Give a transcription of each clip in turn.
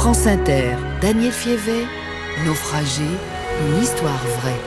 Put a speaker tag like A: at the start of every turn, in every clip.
A: France Inter, Daniel Fievet, Naufragé, une histoire vraie.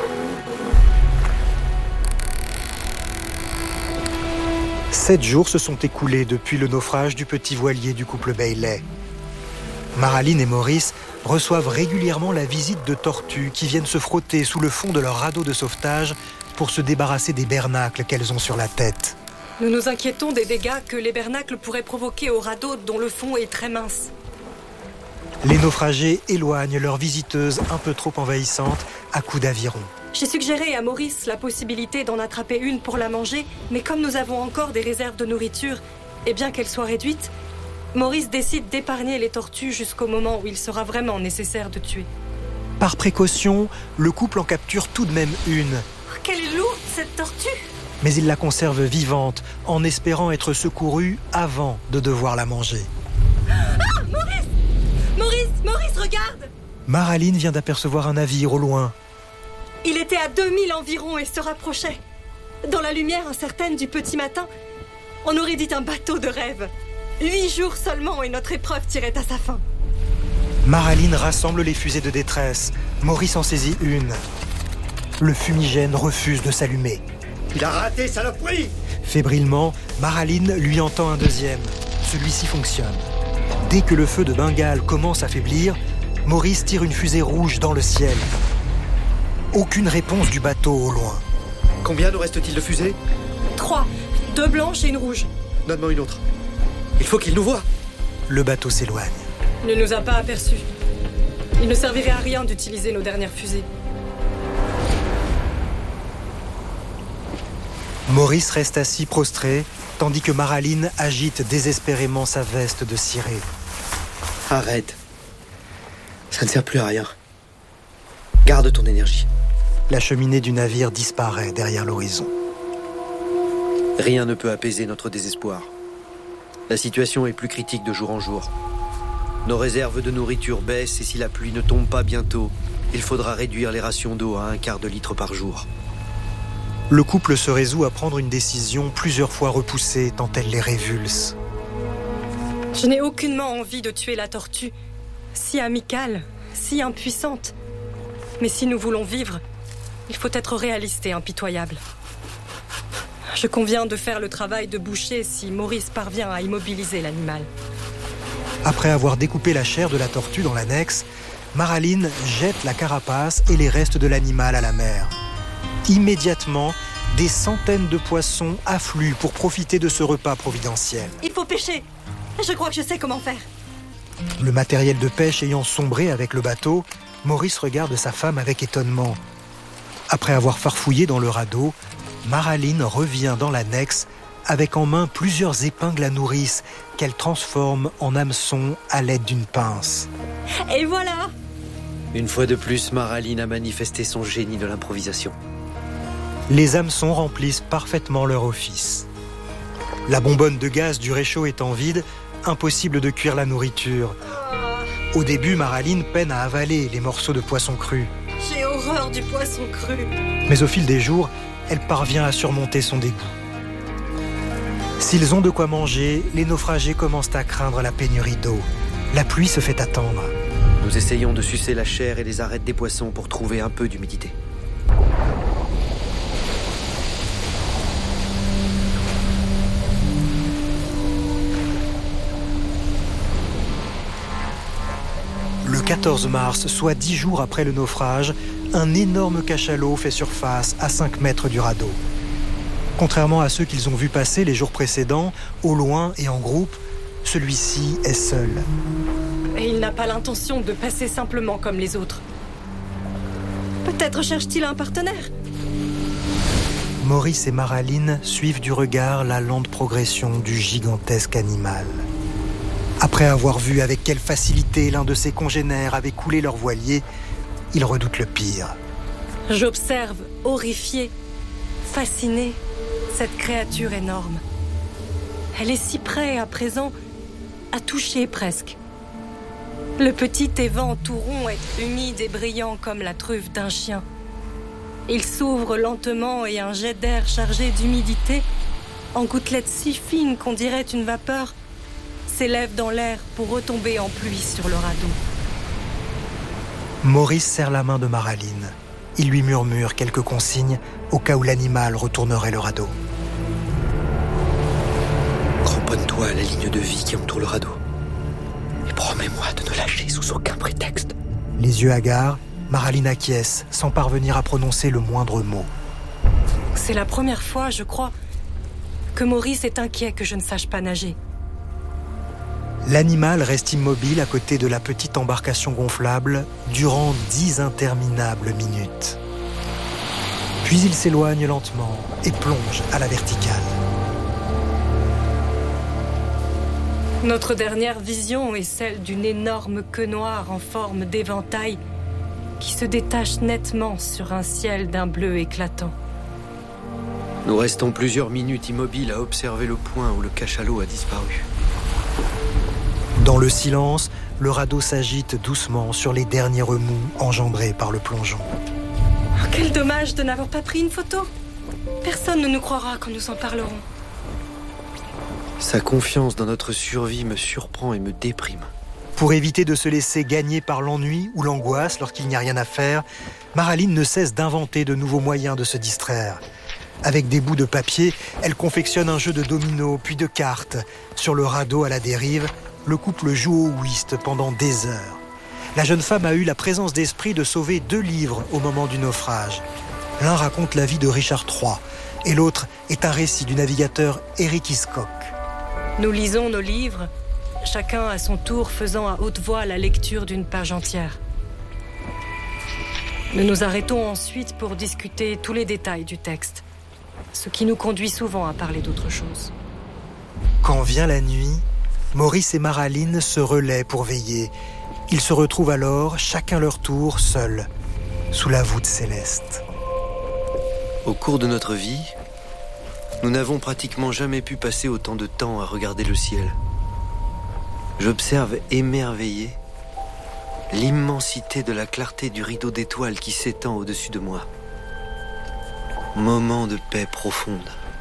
B: Sept jours se sont écoulés depuis le naufrage du petit voilier du couple Bailey. Maraline et Maurice reçoivent régulièrement la visite de tortues qui viennent se frotter sous le fond de leur radeau de sauvetage pour se débarrasser des bernacles qu'elles ont sur la tête.
C: Nous nous inquiétons des dégâts que les bernacles pourraient provoquer au radeau dont le fond est très mince.
B: Les naufragés éloignent leurs visiteuses un peu trop envahissantes à coups d'aviron.
C: J'ai suggéré à Maurice la possibilité d'en attraper une pour la manger, mais comme nous avons encore des réserves de nourriture, et bien qu'elles soient réduites, Maurice décide d'épargner les tortues jusqu'au moment où il sera vraiment nécessaire de tuer.
B: Par précaution, le couple en capture tout de même une.
C: Oh, quelle est lourde cette tortue!
B: Mais il la conserve vivante en espérant être secouru avant de devoir la manger.
C: Ah, Maurice! Maurice, regarde!
B: Maraline vient d'apercevoir un navire au loin.
C: Il était à 2000 environ et se rapprochait. Dans la lumière incertaine du petit matin, on aurait dit un bateau de rêve. 8 jours seulement et notre épreuve tirait à sa fin.
B: Maraline rassemble les fusées de détresse. Maurice en saisit une. Le fumigène refuse de s'allumer.
D: Il a raté, saloperie!
B: Fébrilement, Maraline lui en tend un deuxième. Celui-ci fonctionne. Dès que le feu de Bengale commence à faiblir, Maurice tire une fusée rouge dans le ciel. Aucune réponse du bateau au loin.
D: Combien nous reste-t-il de fusées?
C: 3, 2 blanches et une rouge.
D: Donne-moi une autre. Il faut qu'il nous voie.
B: Le bateau s'éloigne.
C: Il ne nous a pas aperçus. Il ne servirait à rien d'utiliser nos dernières fusées.
B: Maurice reste assis prostré, tandis que Maraline agite désespérément sa veste de ciré.
D: Arrête. Ça ne sert plus à rien. Garde ton énergie.
B: La cheminée du navire disparaît derrière l'horizon.
D: Rien ne peut apaiser notre désespoir. La situation est plus critique de jour en jour. Nos réserves de nourriture baissent et si la pluie ne tombe pas bientôt, il faudra réduire les rations d'eau à 1/4 de litre par jour.
B: Le couple se résout à prendre une décision plusieurs fois repoussée tant elle les révulse.
C: Je n'ai aucunement envie de tuer la tortue, si amicale, si impuissante. Mais si nous voulons vivre, il faut être réaliste et impitoyable. Je conviens de faire le travail de boucher si Maurice parvient à immobiliser l'animal.
B: Après avoir découpé la chair de la tortue dans l'annexe, Maraline jette la carapace et les restes de l'animal à la mer. Immédiatement, des centaines de poissons affluent pour profiter de ce repas providentiel.
C: Il faut pêcher. Je crois que je sais comment faire.
B: Le matériel de pêche ayant sombré avec le bateau, Maurice regarde sa femme avec étonnement. Après avoir farfouillé dans le radeau, Maraline revient dans l'annexe avec en main plusieurs épingles à nourrice qu'elle transforme en hameçons à l'aide d'une pince.
C: Et voilà!
D: Une fois de plus, Maraline a manifesté son génie de l'improvisation.
B: Les hameçons remplissent parfaitement leur office. La bonbonne de gaz du réchaud étant vide, impossible de cuire la nourriture. Au début, Maraline peine à avaler les morceaux de poisson cru.
C: J'ai horreur du poisson cru.
B: Mais au fil des jours, elle parvient à surmonter son dégoût. S'ils ont de quoi manger, les naufragés commencent à craindre la pénurie d'eau. La pluie se fait attendre.
D: Nous essayons de sucer la chair et les arêtes des poissons pour trouver un peu d'humidité.
B: Le 14 mars, soit 10 jours après le naufrage, un énorme cachalot fait surface à 5 mètres du radeau. Contrairement à ceux qu'ils ont vus passer les jours précédents, au loin et en groupe, celui-ci est seul.
C: Et il n'a pas l'intention de passer simplement comme les autres. Peut-être cherche-t-il un partenaire.
B: Maurice et Maraline suivent du regard la lente progression du gigantesque animal. Après avoir vu avec quelle facilité l'un de ses congénères avait coulé leur voilier, ils redoutent le pire.
C: J'observe, horrifié, fasciné, cette créature énorme. Elle est si près à présent, à toucher presque. Le petit évent tout rond est humide et brillant comme la truffe d'un chien. Il s'ouvre lentement et un jet d'air chargé d'humidité, en gouttelettes si fines qu'on dirait une vapeur, s'élève dans l'air pour retomber en pluie sur le radeau.
B: Maurice serre la main de Maraline. Il lui murmure quelques consignes au cas où l'animal retournerait le radeau.
D: Cramponne-toi à la ligne de vie qui entoure le radeau. Et promets-moi de ne lâcher sous aucun prétexte.
B: Les yeux hagards, Maraline acquiesce sans parvenir à prononcer le moindre mot.
C: C'est la première fois, je crois, que Maurice est inquiet que je ne sache pas nager.
B: L'animal reste immobile à côté de la petite embarcation gonflable durant 10 interminables minutes. Puis il s'éloigne lentement et plonge à la verticale.
C: Notre dernière vision est celle d'une énorme queue noire en forme d'éventail qui se détache nettement sur un ciel d'un bleu éclatant.
D: Nous restons plusieurs minutes immobiles à observer le point où le cachalot a disparu.
B: Dans le silence, le radeau s'agite doucement sur les derniers remous engendrés par le plongeon.
C: Oh, quel dommage de n'avoir pas pris une photo. Personne ne nous croira quand nous en parlerons.
D: Sa confiance dans notre survie me surprend et me déprime.
B: Pour éviter de se laisser gagner par l'ennui ou l'angoisse lorsqu'il n'y a rien à faire, Maraline ne cesse d'inventer de nouveaux moyens de se distraire. Avec des bouts de papier, elle confectionne un jeu de dominos puis de cartes. Sur le radeau à la dérive, le couple joue au whist pendant des heures. La jeune femme a eu la présence d'esprit de sauver 2 livres au moment du naufrage. L'un raconte la vie de Richard III et l'autre est un récit du navigateur Eric Hiscock.
C: Nous lisons nos livres, chacun à son tour faisant à haute voix la lecture d'une page entière. Nous nous arrêtons ensuite pour discuter tous les détails du texte, ce qui nous conduit souvent à parler d'autre chose.
B: Quand vient la nuit, Maurice et Maraline se relaient pour veiller. Ils se retrouvent alors, chacun leur tour, seuls, sous la voûte céleste.
D: Au cours de notre vie, nous n'avons pratiquement jamais pu passer autant de temps à regarder le ciel. J'observe émerveillé l'immensité de la clarté du rideau d'étoiles qui s'étend au-dessus de moi. Moment de paix profonde.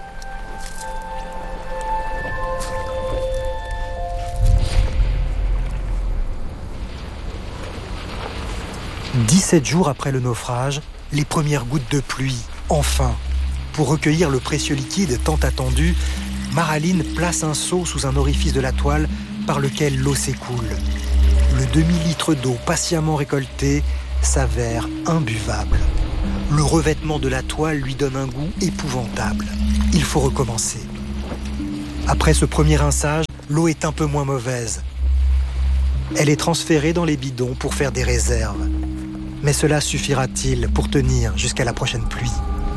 D: «
B: 17 jours après le naufrage, les premières gouttes de pluie, enfin. Pour recueillir le précieux liquide tant attendu, Maraline place un seau sous un orifice de la toile par lequel l'eau s'écoule. Le demi-litre d'eau patiemment récoltée s'avère imbuvable. Le revêtement de la toile lui donne un goût épouvantable. Il faut recommencer. Après ce premier rinçage, l'eau est un peu moins mauvaise. Elle est transférée dans les bidons pour faire des réserves. Mais cela suffira-t-il pour tenir jusqu'à la prochaine pluie ?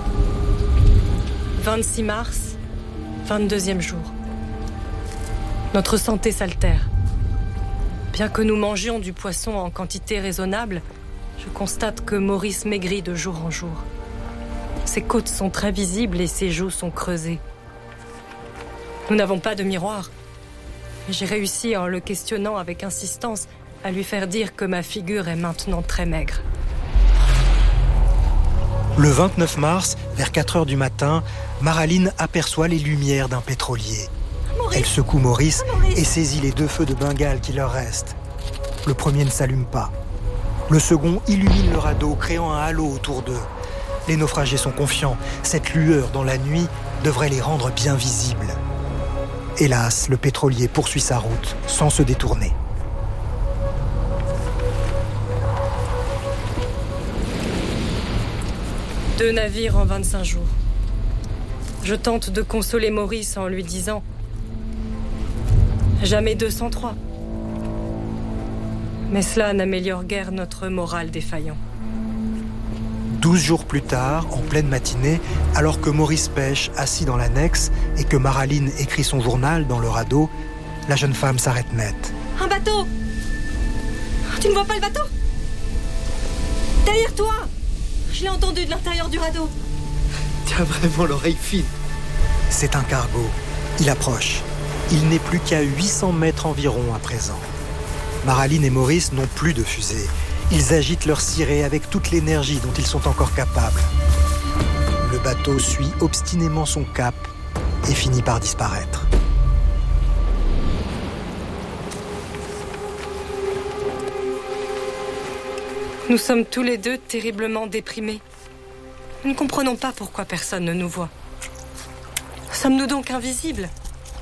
C: 26 mars, 22e jour. Notre santé s'altère. Bien que nous mangions du poisson en quantité raisonnable, je constate que Maurice maigrit de jour en jour. Ses côtes sont très visibles et ses joues sont creusées. Nous n'avons pas de miroir. J'ai réussi, en le questionnant avec insistance, à lui faire dire que ma figure est maintenant très maigre.
B: Le 29 mars, vers 4 heures du matin, Maraline aperçoit les lumières d'un pétrolier. Elle secoue Maurice et saisit les 2 feux de Bengale qui leur restent. Le premier ne s'allume pas. Le second illumine le radeau, créant un halo autour d'eux. Les naufragés sont confiants. Cette lueur dans la nuit devrait les rendre bien visibles. Hélas, le pétrolier poursuit sa route sans se détourner.
C: Deux navires en 25 jours. Je tente de consoler Maurice en lui disant « Jamais 203 ». Mais cela n'améliore guère notre moral défaillant.
B: 12 jours plus tard, en pleine matinée, alors que Maurice pêche assis dans l'annexe et que Maraline écrit son journal dans le radeau, la jeune femme s'arrête net.
C: Un bateau! Tu ne vois pas le bateau? Derrière toi! Je l'ai entendu de l'intérieur du radeau.
D: Tu as vraiment l'oreille fine.
B: C'est un cargo. Il approche. Il n'est plus qu'à 800 mètres environ à présent. Maraline et Maurice n'ont plus de fusée. Ils agitent leur ciré avec toute l'énergie dont ils sont encore capables. Le bateau suit obstinément son cap et finit par disparaître.
C: Nous sommes tous les deux terriblement déprimés. Nous ne comprenons pas pourquoi personne ne nous voit. Sommes-nous donc invisibles ?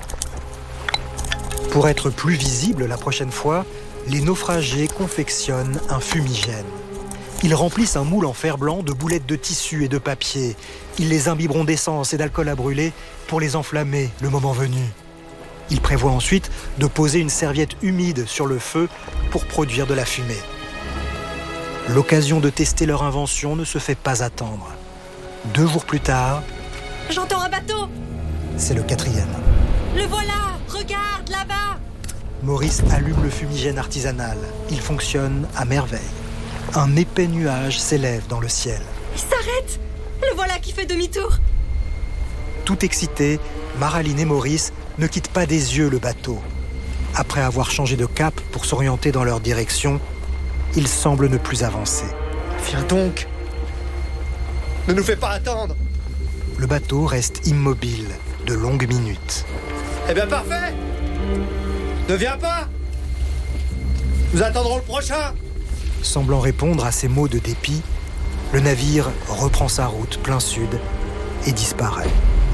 B: Pour être plus visibles la prochaine fois, les naufragés confectionnent un fumigène. Ils remplissent un moule en fer blanc de boulettes de tissu et de papier. Ils les imbiberont d'essence et d'alcool à brûler pour les enflammer le moment venu. Ils prévoient ensuite de poser une serviette humide sur le feu pour produire de la fumée. L'occasion de tester leur invention ne se fait pas attendre. 2 jours plus tard,
C: J'entends un bateau !
B: c'est le 4e.
C: Le voilà ! Regarde, là-bas !
B: Maurice allume le fumigène artisanal. Il fonctionne à merveille. Un épais nuage s'élève dans le ciel.
C: Il s'arrête ! Le voilà qui fait demi-tour !
B: Tout excités, Maraline et Maurice ne quittent pas des yeux le bateau. Après avoir changé de cap pour s'orienter dans leur direction, ils semblent ne plus avancer.
D: Viens donc. Ne nous fais pas attendre.
B: Le bateau reste immobile de longues minutes.
D: Eh bien parfait. Ne viens pas. Nous attendrons le prochain.
B: Semblant répondre à ces mots de dépit, le navire reprend sa route plein sud et disparaît.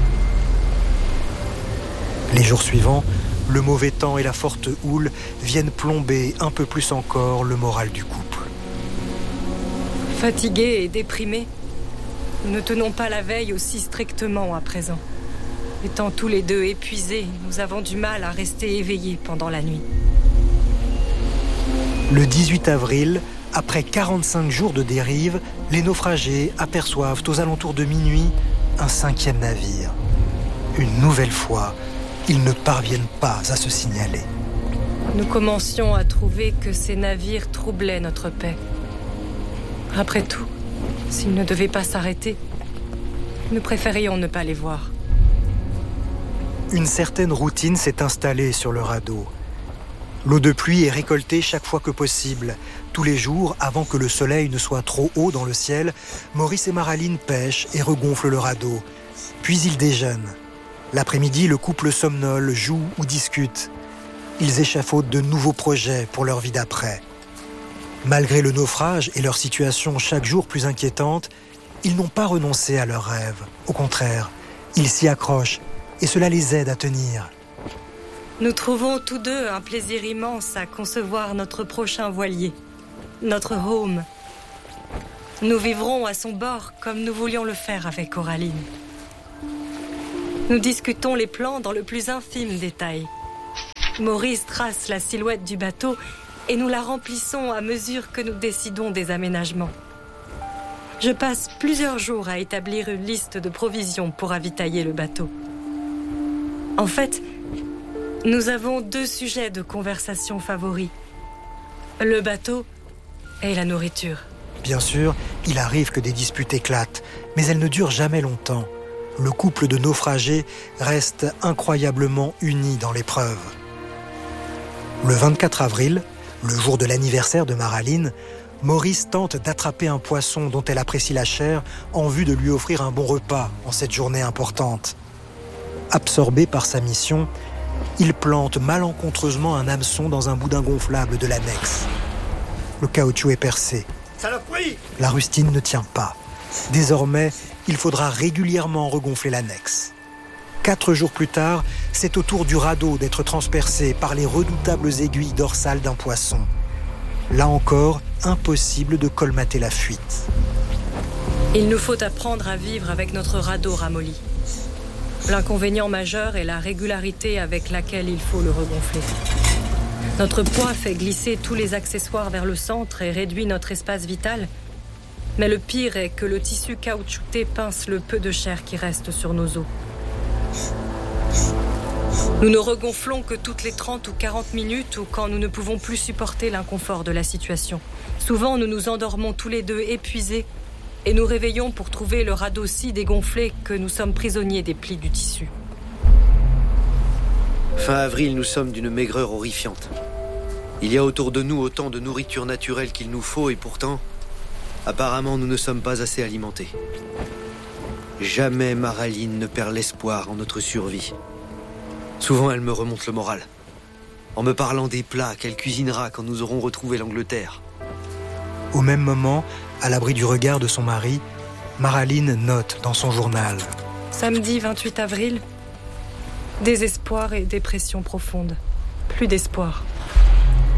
B: Les jours suivants, le mauvais temps et la forte houle viennent plomber un peu plus encore le moral du couple.
C: Fatigués et déprimés, nous ne tenons pas la veille aussi strictement à présent. Étant tous les deux épuisés, nous avons du mal à rester éveillés pendant la nuit.
B: Le 18 avril, après 45 jours de dérive, les naufragés aperçoivent aux alentours de minuit un 5e navire. Une nouvelle fois, ils ne parviennent pas à se signaler.
C: Nous commencions à trouver que ces navires troublaient notre paix. Après tout, s'ils ne devaient pas s'arrêter, nous préférions ne pas les voir.
B: Une certaine routine s'est installée sur le radeau. L'eau de pluie est récoltée chaque fois que possible. Tous les jours, avant que le soleil ne soit trop haut dans le ciel, Maurice et Maraline pêchent et regonflent le radeau. Puis ils déjeunent. L'après-midi, le couple somnole, joue ou discute. Ils échafaudent de nouveaux projets pour leur vie d'après. Malgré le naufrage et leur situation chaque jour plus inquiétante, ils n'ont pas renoncé à leurs rêves. Au contraire, ils s'y accrochent et cela les aide à tenir.
C: Nous trouvons tous deux un plaisir immense à concevoir notre prochain voilier, notre home. Nous vivrons à son bord comme nous voulions le faire avec Coraline. Nous discutons les plans dans le plus infime détail. Maurice trace la silhouette du bateau et nous la remplissons à mesure que nous décidons des aménagements. Je passe plusieurs jours à établir une liste de provisions pour ravitailler le bateau. En fait, nous avons 2 sujets de conversation favoris. Le bateau et la nourriture.
B: Bien sûr, il arrive que des disputes éclatent, mais elles ne durent jamais longtemps. Le couple de naufragés reste incroyablement uni dans l'épreuve. Le 24 avril, le jour de l'anniversaire de Maraline, Maurice tente d'attraper un poisson dont elle apprécie la chair en vue de lui offrir un bon repas en cette journée importante. Absorbé par sa mission, il plante malencontreusement un hameçon dans un boudin gonflable de l'annexe. Le caoutchouc est percé.
D: Saloperie!
B: La rustine ne tient pas. Désormais, il faudra régulièrement regonfler l'annexe. 4 jours plus tard, c'est au tour du radeau d'être transpercé par les redoutables aiguilles dorsales d'un poisson. Là encore, impossible de colmater la fuite.
C: Il nous faut apprendre à vivre avec notre radeau ramolli. L'inconvénient majeur est la régularité avec laquelle il faut le regonfler. Notre poids fait glisser tous les accessoires vers le centre et réduit notre espace vital. Mais le pire est que le tissu caoutchouté pince le peu de chair qui reste sur nos os. Nous ne regonflons que toutes les 30 ou 40 minutes ou quand nous ne pouvons plus supporter l'inconfort de la situation. Souvent, nous nous endormons tous les deux épuisés et nous réveillons pour trouver le radeau si dégonflé que nous sommes prisonniers des plis du tissu.
D: Fin avril, nous sommes d'une maigreur horrifiante. Il y a autour de nous autant de nourriture naturelle qu'il nous faut et pourtant, apparemment, nous ne sommes pas assez alimentés. Jamais Maraline ne perd l'espoir en notre survie. Souvent, elle me remonte le moral, en me parlant des plats qu'elle cuisinera quand nous aurons retrouvé l'Angleterre.
B: Au même moment, à l'abri du regard de son mari, Maraline note dans son journal.
C: Samedi 28 avril, désespoir et dépression profonde. Plus d'espoir.